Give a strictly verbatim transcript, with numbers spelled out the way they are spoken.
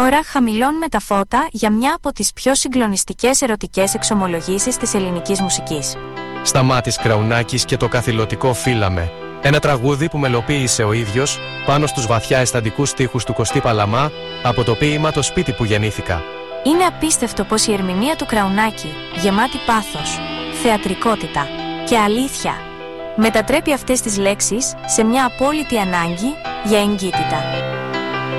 τώρα χαμηλώνουμε τα φώτα για μια από τις πιο συγκλονιστικές ερωτικές εξομολογήσεις της ελληνικής μουσικής. Σταμάτης Κραουνάκης και το καθηλωτικό «Φύλαμε». Ένα τραγούδι που μελοποίησε ο ίδιος πάνω στους βαθιά αισθαντικούς στίχους του Κωστή Παλαμά από το ποίημα «Το σπίτι που γεννήθηκα». Είναι απίστευτο πως η ερμηνεία του Κραουνάκη, γεμάτη πάθος, θεατρικότητα και αλήθεια, μετατρέπει αυτές τις λέξεις σε μια απόλυτη ανάγκη για εγκύτητα.